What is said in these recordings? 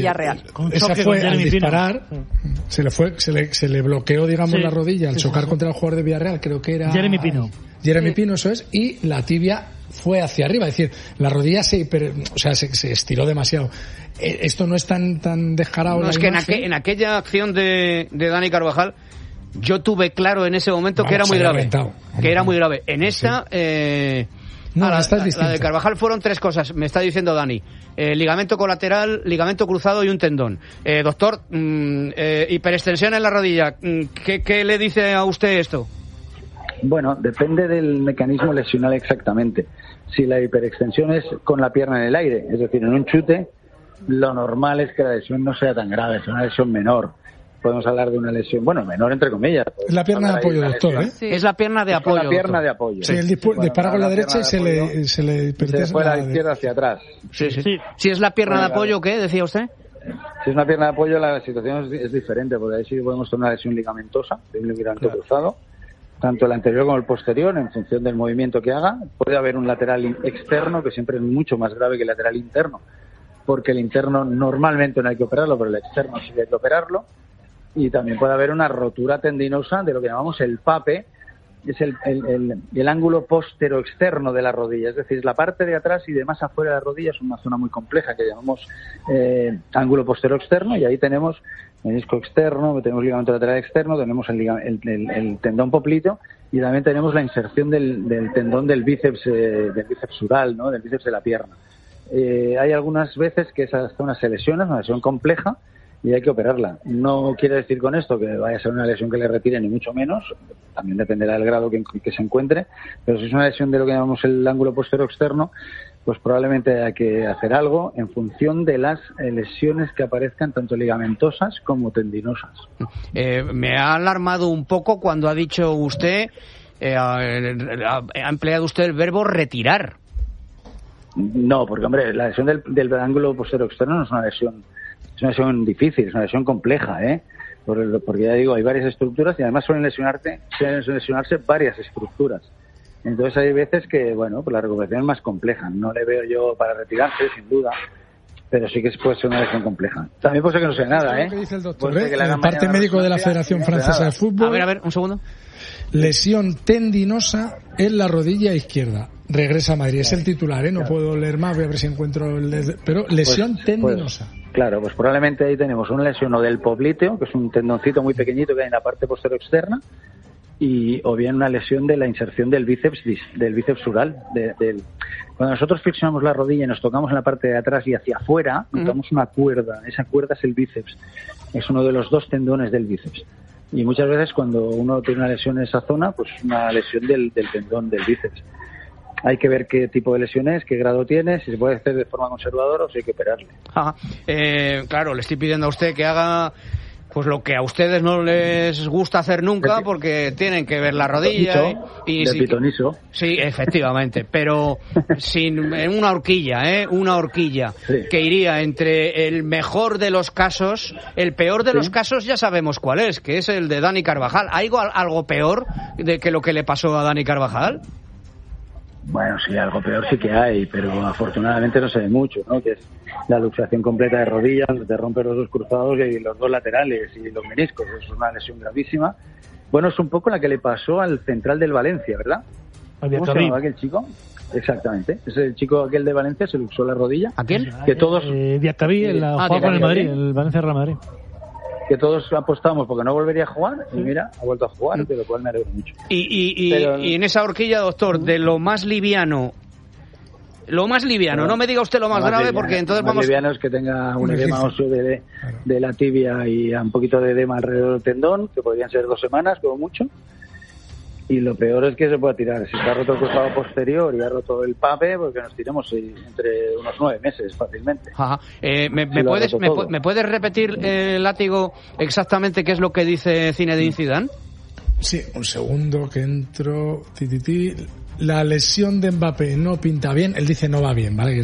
Villarreal. Esa fue al disparar, se le bloqueó, digamos, la rodilla al chocar contra el jugador de Villarreal, creo que era Jeremy Pino, eso es, y la tibia fue hacia arriba, es decir, la rodilla se estiró demasiado. Esto no es tan descarado. No, es que en aquella acción de Dani Carvajal, yo tuve claro en ese momento que era muy grave. Que era muy grave. En esta, la de Carvajal fueron 3 cosas, me está diciendo Dani. Ligamento colateral, ligamento cruzado y un tendón. Doctor, hiperextensión en la rodilla. ¿Qué le dice a usted esto? Bueno, depende del mecanismo lesional exactamente. Si la hiperextensión es con la pierna en el aire, es decir, en un chute, lo normal es que la lesión no sea tan grave, es una lesión menor. Podemos hablar de una lesión, menor entre comillas. Es la pierna de apoyo, doctor, ¿eh? Sí. Es la pierna de apoyo. La pierna de apoyo. Sí, él dispara con la derecha y se le fue la izquierda hacia atrás. Sí. Si es la pierna de apoyo, ¿qué decía usted? Si es una pierna de apoyo, la situación es diferente, porque ahí sí podemos tener una lesión ligamentosa, de un ligamento cruzado, tanto el anterior como el posterior, en función del movimiento que haga. Puede haber un lateral externo, que siempre es mucho más grave que el lateral interno, porque el interno normalmente no hay que operarlo, pero el externo sí hay que operarlo. Y también puede haber una rotura tendinosa de lo que llamamos el PAPE, es el ángulo póstero externo de la rodilla, es decir, la parte de atrás y de más afuera de la rodilla es una zona muy compleja que llamamos ángulo póstero externo, y ahí tenemos menisco externo, tenemos ligamento lateral externo, tenemos el tendón popliteo, y también tenemos la inserción del tendón del bíceps sural, ¿no? Del bíceps de la pierna. Hay algunas veces que esa zona se lesiona, es una lesión compleja, y hay que operarla. No quiere decir con esto que vaya a ser una lesión que le retire, ni mucho menos, también dependerá del grado que se encuentre, pero si es una lesión de lo que llamamos el ángulo postero externo, pues probablemente hay que hacer algo en función de las lesiones que aparezcan, tanto ligamentosas como tendinosas. Me ha alarmado un poco cuando ha dicho usted, ha empleado usted el verbo retirar. No, porque hombre, la lesión del ángulo postero externo no es una lesión difícil, es una lesión compleja, porque ya digo, hay varias estructuras y además suelen lesionarse varias estructuras. Entonces hay veces que, pues la recuperación es más compleja. No le veo yo para retirarse, sin duda, pero sí que puede ser una lesión compleja. También puede ser que no sea nada, ¿Qué dice el doctor? El parte médico de la Federación Francesa de Fútbol. A ver, un segundo. Lesión tendinosa en la rodilla izquierda. Regresa a Madrid. Es el titular, no puedo leer más, voy a ver si encuentro pero lesión tendinosa. Claro, pues probablemente ahí tenemos una lesión o del popliteo, que es un tendoncito muy pequeñito que hay en la parte posterior externa, o bien una lesión de la inserción del bíceps sural. Cuando nosotros flexionamos la rodilla y nos tocamos en la parte de atrás y hacia afuera, notamos una cuerda. Esa cuerda es el bíceps. Es uno de los 2 tendones del bíceps. Y muchas veces cuando uno tiene una lesión en esa zona, pues una lesión del tendón del bíceps. Hay que ver qué tipo de lesión es, qué grado tiene, si se puede hacer de forma conservadora o si hay que operarle. Claro, le estoy pidiendo a usted que haga pues lo que a ustedes no les gusta hacer nunca, porque tienen que ver la rodilla y pitonizo. Sí, efectivamente, pero en una horquilla, que iría entre el mejor de los casos, el peor de los casos ya sabemos cuál es, que es el de Dani Carvajal. ¿Hay algo peor que lo que le pasó a Dani Carvajal? Bueno, sí, algo peor sí que hay, pero afortunadamente no se ve mucho, ¿no? Que es la luxación completa de rodillas, te rompes los 2 cruzados y los 2 laterales y los meniscos. Es una lesión gravísima. Bueno, es un poco la que le pasó al central del Valencia, ¿verdad? ¿Cómo se llamaba aquel chico? Exactamente. Es el chico aquel de Valencia, se luxó la rodilla. ¿A quién? Que todos... Diacabí, jugaba con el Madrid, el Valencia Real Madrid. Que todos apostamos porque no volvería a jugar, y mira, ha vuelto a jugar, de lo cual me alegro mucho. Y en esa horquilla, doctor, de lo más liviano, no me diga usted lo más grave, liviano, porque entonces vamos... Lo más liviano es que tenga un edema óseo de la tibia y un poquito de edema alrededor del tendón, que podrían ser 2 semanas, como mucho. Y lo peor es que se pueda tirar. Si está roto el costado posterior y ha roto el PAPE, porque nos tiremos entre unos 9 meses fácilmente. Ajá. ¿Me puedes repetir, Látigo, exactamente qué es lo que dice Zinedine Zidane? Sí, un segundo que entro. La lesión de Mbappé no pinta bien. Él dice no va bien, ¿vale?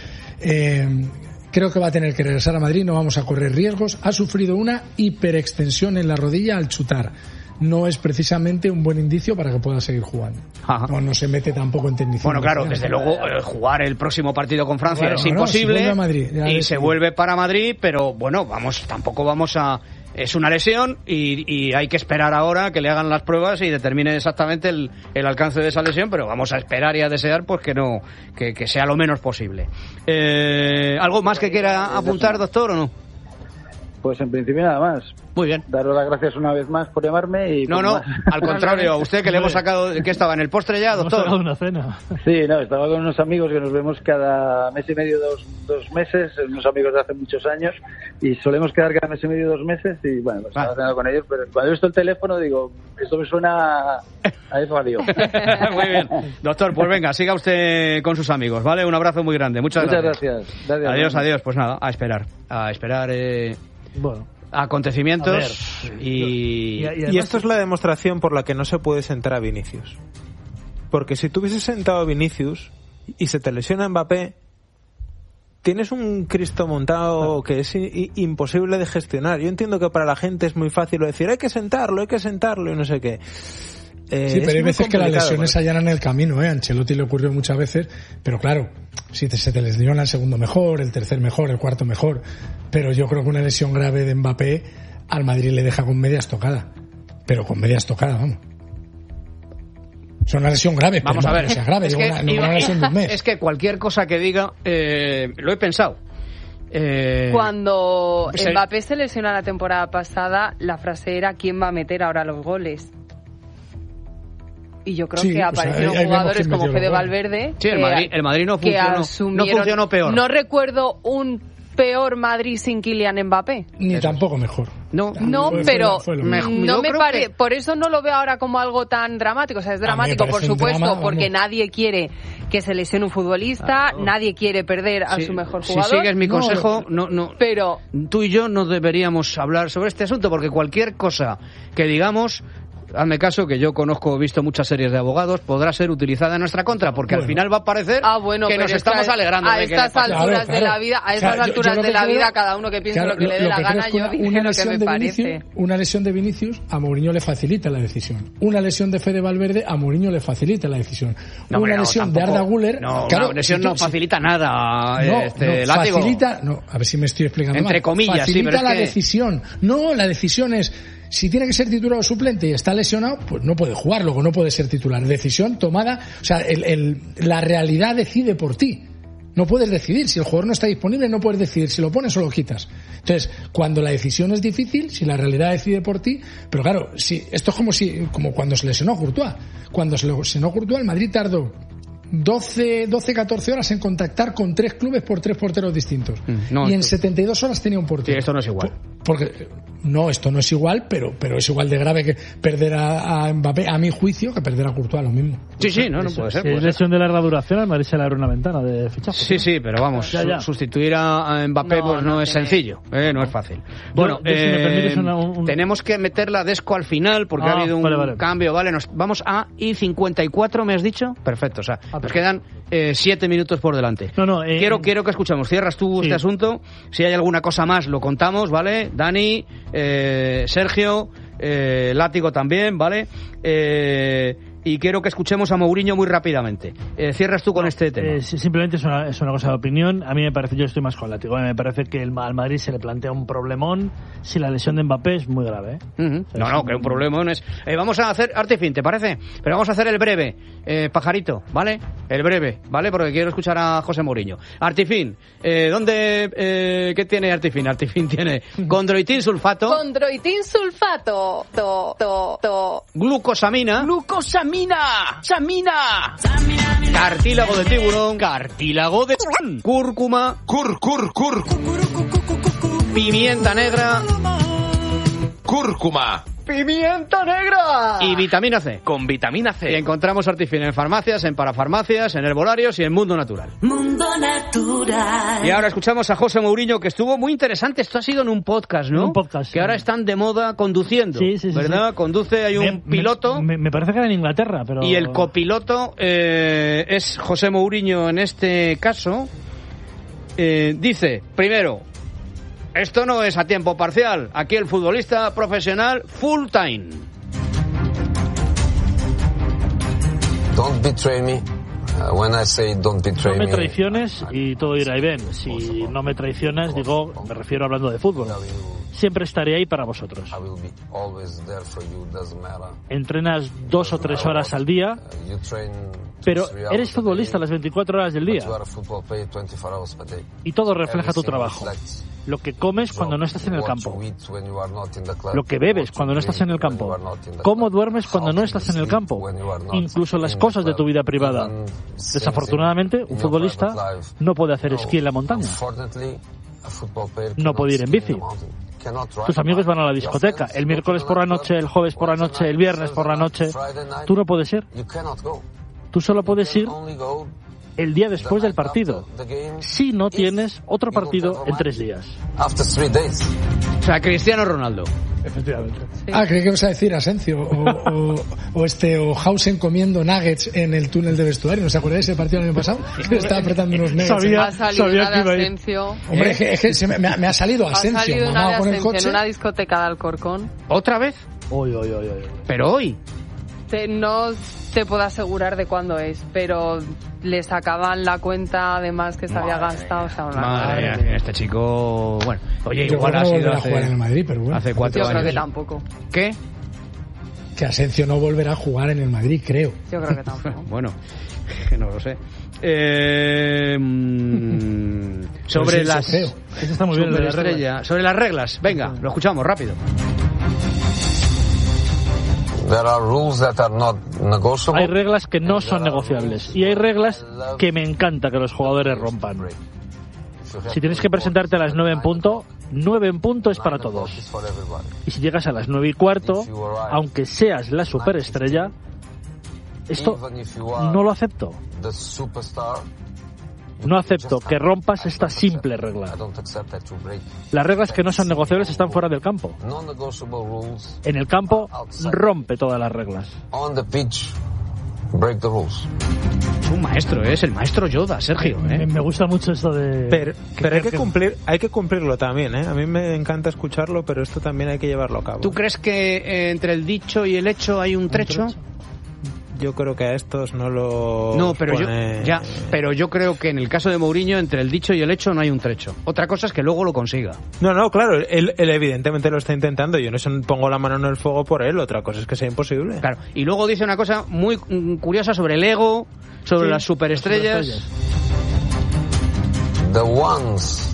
Creo que va a tener que regresar a Madrid, no vamos a correr riesgos. Ha sufrido una hiperextensión en la rodilla al chutar. no es precisamente un buen indicio para que pueda seguir jugando. No se mete tampoco en tecnicismo. Bueno, claro, desde luego jugar el próximo partido con Francia es imposible, a Madrid, se vuelve para Madrid, pero bueno, tampoco vamos a... Es una lesión y hay que esperar ahora que le hagan las pruebas y determinen exactamente el alcance de esa lesión, pero vamos a esperar y a desear pues que sea lo menos posible. ¿Algo más que quiera apuntar, doctor, o no? Pues en principio nada más. Muy bien. Daros las gracias una vez más por llamarme y... No, al contrario, a usted que le hemos sacado... ¿Qué estaba, en el postre ya, doctor? Hemos sacado una cena. Sí, estaba con unos amigos que nos vemos cada mes y medio, dos meses, unos amigos de hace muchos años, y solemos quedar cada mes y medio, 2 meses, y bueno, pues estaba cenando con ellos, pero cuando he visto el teléfono digo, esto me suena a eso radio. Muy bien. Doctor, pues venga, siga usted con sus amigos, ¿vale? Un abrazo muy grande. Muchas gracias. Adiós. Pues nada, a esperar. Bueno, acontecimientos y esto es la demostración por la que no se puede sentar a Vinicius, porque si tú hubieses sentado a Vinicius y se te lesiona Mbappé, tienes un Cristo montado que es imposible de gestionar. Yo entiendo que para la gente es muy fácil decir hay que sentarlo y no sé qué. Sí, pero hay veces que las lesiones allanan el camino, A Ancelotti le ocurrió muchas veces, pero claro, si se te lesiona el segundo mejor, el tercer mejor, el cuarto mejor, pero yo creo que una lesión grave de Mbappé al Madrid le deja con medias tocadas, vamos. Es una lesión grave, vamos a ver, sea grave, una lesión de un mes. Es que cualquier cosa que diga, lo he pensado. Cuando Mbappé se lesionó la temporada pasada, la frase era ¿quién va a meter ahora los goles? Y yo creo que aparecieron jugadores como Fede Valverde. Sí, el Madrid no funcionó peor. No recuerdo un peor Madrid sin Kylian Mbappé. Ni tampoco mejor. Por eso no lo veo ahora como algo tan dramático. O sea, es dramático, por supuesto, porque nadie quiere que se lesione un futbolista, nadie quiere perder a su mejor jugador. Si sigues mi consejo, pero tú y yo no deberíamos hablar sobre este asunto, porque cualquier cosa que digamos, hazme caso, que yo he visto muchas series de abogados, podrá ser utilizada en nuestra contra, porque al final va a parecer que nos estamos alegrando a estas alturas de la vida, cada uno que piense lo que le dé la gana. Yo dije lo que me parece. Una lesión de Vinicius a Mourinho le facilita la decisión. Una lesión de Fede Valverde a Mourinho le facilita la decisión. Una lesión de Arda Güler, una lesión no facilita nada. Látigo. Facilita, a ver si me estoy explicando entre mal. Comillas, facilita la decisión. No, la decisión es, si tiene que ser titular o suplente y está lesionado, pues no puede jugar, luego no puede ser titular. Decisión tomada, o sea, la realidad decide por ti. No puedes decidir, si el jugador no está disponible no puedes decidir si lo pones o lo quitas. Entonces, cuando la decisión es difícil, si la realidad decide por ti, pero claro, esto es como cuando se lesionó Courtois. Cuando se lesionó Courtois, el Madrid tardó 14 horas en contactar con 3 clubes por 3 porteros distintos. Y en 72 horas tenía un portero. Sí, esto no es igual. Porque esto no es igual, pero es igual de grave que perder a Mbappé, a mi juicio, que perder a Courtois, lo mismo. Sí, no puede ser. Si es lesión de larga duración, al Madrid se le abre una ventana de fichaje. Sí, pero vamos, sustituir a Mbappé no es sencillo, no es fácil. Bueno, si me permites tenemos que meter la Desco al final, porque ha habido un cambio, ¿vale? Vamos a I54, ¿me has dicho? Perfecto, o sea, nos quedan 7 minutos por delante. Quiero que escuchemos. Cierras tú este asunto. Si hay alguna cosa más, lo contamos, ¿vale? Dani, Sergio, Látigo también, ¿vale? Y quiero que escuchemos a Mourinho muy rápidamente. Cierras tú con este tema. Simplemente es una cosa de opinión. A mí me parece, yo estoy más con Látigo, me parece que al Madrid se le plantea un problemón si la lesión de Mbappé es muy grave. Que un problemón es... vamos a hacer Artifin, ¿te parece? Pero vamos a hacer el breve, Pajarito, ¿vale? El breve, ¿vale? Porque quiero escuchar a José Mourinho. Artifin, ¿qué tiene Artifin? Artifin tiene Condroitin sulfato. Glucosamina. Samina. Cartílago de tiburón. Cúrcuma. Pimienta negra. Cúrcuma. ¡Pimienta negra! Y vitamina C. Con vitamina C. Y encontramos Artifin en farmacias, en parafarmacias, en herbolarios y en Mundo Natural. Mundo Natural. Y ahora escuchamos a José Mourinho, que estuvo muy interesante. Esto ha sido en un podcast, ¿no? Un podcast. Que ahora están de moda conduciendo. Sí, ¿verdad? Sí. Conduce, hay un piloto. Me parece que era en Inglaterra, pero... Y el copiloto es José Mourinho en este caso. Dice, primero... Esto no es a tiempo parcial. Aquí el futbolista profesional full time. Don't betray me. When I say don't betray no me traiciones y todo irá bien. Si no me traicionas, digo, me refiero hablando de fútbol. Siempre estaré ahí para vosotros. Entrenas 2 o 3 horas al día, pero eres futbolista las 24 horas del día. Y todo refleja tu trabajo. Lo que comes cuando no estás en el campo. Lo que bebes cuando no estás en el campo. Cómo duermes cuando no estás en el campo. Incluso las cosas de tu vida privada. Desafortunadamente, un futbolista no puede hacer esquí en la montaña. No puede ir en bici. Tus amigos van a la discoteca el miércoles por la noche, el jueves por la noche, el viernes por la noche. Tú no puedes ir. Tú solo puedes ir el día después del partido, si no tienes otro partido en 3 días. O sea, Cristiano Ronaldo. Efectivamente. Sí. Creí que ibas a decir Asensio o Hausen comiendo nuggets en el túnel de vestuario. ¿No se acuerdan de ese partido el año pasado? Que estaba apretando unos nuggets. Sabía que iba a ir. Hombre, es que me ha salido Asensio. Ha salido una de Asensio en una discoteca de Alcorcón. ¿Otra vez? Hoy. Pero hoy. No te puedo asegurar de cuándo es, pero le sacaban la cuenta además que se había gastado. O sea, madre mía, este chico, bueno, oye, yo igual ha sido a jugar en el Madrid, pero bueno. Hace 4 años. Yo creo que tampoco. ¿Qué? Que Asensio no volverá a jugar en el Madrid, creo. Yo creo que tampoco. Bueno, no lo sé. Sobre las eso está muy bien, sobre las reglas, venga, lo escuchamos rápido. Hay reglas que no son negociables y hay reglas que me encanta que los jugadores rompan. Si tienes que presentarte a las 9 en punto, 9 en punto es para todos. Y si llegas a las 9 y cuarto, aunque seas la superestrella, esto no lo acepto. No acepto que rompas esta simple regla. Las reglas que no son negociables están fuera del campo. En el campo, rompe todas las reglas. Es un maestro, es el maestro Yoda, Sergio. Me gusta mucho esto de... Pero hay que cumplirlo también, ¿eh? A mí me encanta escucharlo, pero esto también hay que llevarlo a cabo. ¿Tú crees que entre el dicho y el hecho hay un trecho? Yo creo que a estos no lo... No, pero yo creo que en el caso de Mourinho, entre el dicho y el hecho no hay un trecho. Otra cosa es que luego lo consiga. No, claro, él evidentemente lo está intentando. Yo no pongo la mano en el fuego por él. Otra cosa es que sea imposible. Claro, y luego dice una cosa muy curiosa sobre el ego, sobre las superestrellas. The ones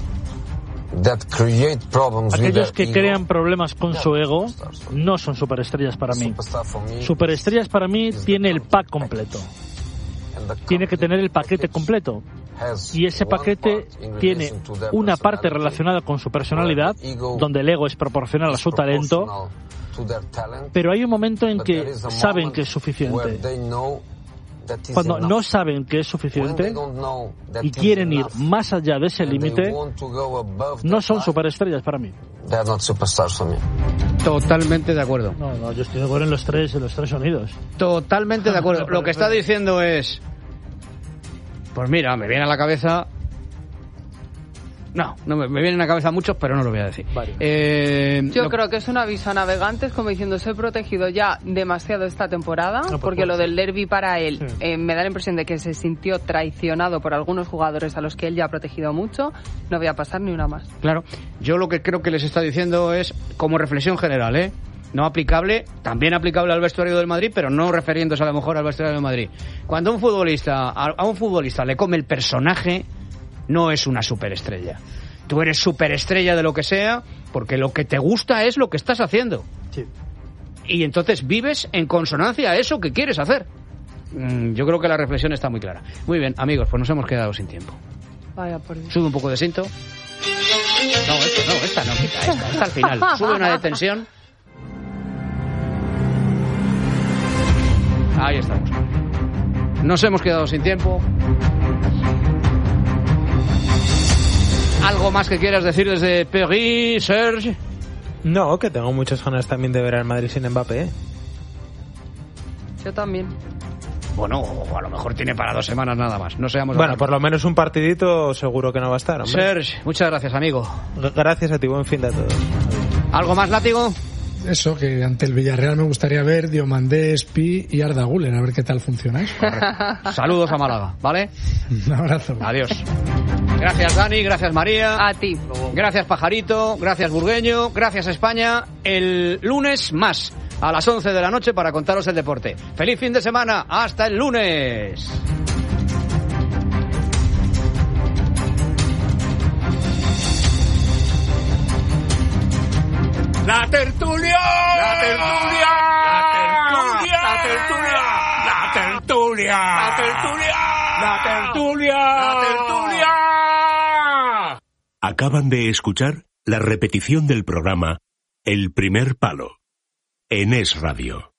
Aquellos que crean problemas con su ego no son superestrellas para mí. Superestrellas para mí tiene el pack completo. Tiene que tener el paquete completo. Y ese paquete tiene una parte relacionada con su personalidad, donde el ego es proporcional a su talento, pero hay un momento en que saben que es suficiente. Cuando no saben que es suficiente y quieren ir más allá de ese límite, no son superestrellas para mí. Totalmente de acuerdo. No, yo estoy de acuerdo en los tres sonidos. Totalmente de acuerdo. Lo que está diciendo es, pues mira, me viene a la cabeza... No me vienen a la cabeza muchos, pero no lo voy a decir. Yo creo que es un aviso a navegantes, como diciendo, soy protegido ya demasiado esta temporada, porque lo del derbi para él me da la impresión de que se sintió traicionado por algunos jugadores a los que él ya ha protegido mucho. No voy a pasar ni una más. Claro, yo lo que creo que les está diciendo es, como reflexión general, no aplicable, también aplicable al vestuario del Madrid, pero no refiriéndose a lo mejor al vestuario del Madrid. Cuando a un futbolista le come el personaje, no es una superestrella. Tú eres superestrella de lo que sea, porque lo que te gusta es lo que estás haciendo. Sí. Y entonces vives en consonancia a eso que quieres hacer. Yo creo que la reflexión está muy clara. Muy bien, amigos, pues nos hemos quedado sin tiempo. Vaya por Dios. Sube un poco de cinto. Esta no, quita esta al final. Sube una de tensión. Ahí estamos. Nos hemos quedado sin tiempo. ¿Algo más que quieras decir desde París, Serge? No, que tengo muchas ganas también de ver al Madrid sin Mbappé. Yo también. Bueno, a lo mejor tiene para 2 semanas nada más. No seamos... Bueno, por lo menos un partidito seguro que no va a estar, hombre. Serge, muchas gracias, amigo. Gracias a ti, buen fin de todos. ¿Algo más, Látigo? eso, que ante el Villarreal me gustaría ver Diomandé, Espi y Arda Güler, a ver qué tal funciona eso. Saludos a Málaga, ¿vale? Un abrazo. Adiós. Gracias, Dani, gracias, María. A ti. Gracias, Pajarito, gracias, Burgueño, gracias, España. El lunes más, a las 11 de la noche, para contaros el deporte. ¡Feliz fin de semana! ¡Hasta el lunes! ¡La tertulia! ¡La tertulia! ¡La tertulia! ¡La tertulia! ¡La tertulia! ¡La tertulia! ¡La tertulia! ¡La tertulia! Acaban de escuchar la repetición del programa El Primer Palo en Es Radio.